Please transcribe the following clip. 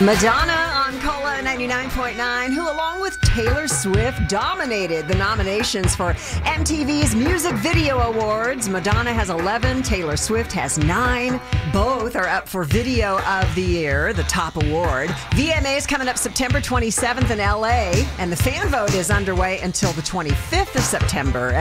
Madonna on Cola 99.9, who along with Taylor Swift dominated the nominations for MTV's Music Video Awards. Madonna has 11, Taylor Swift has 9. Both are up for Video of the Year, the top award. VMA is coming up September 27th in LA, and the fan vote is underway until the 25th of September.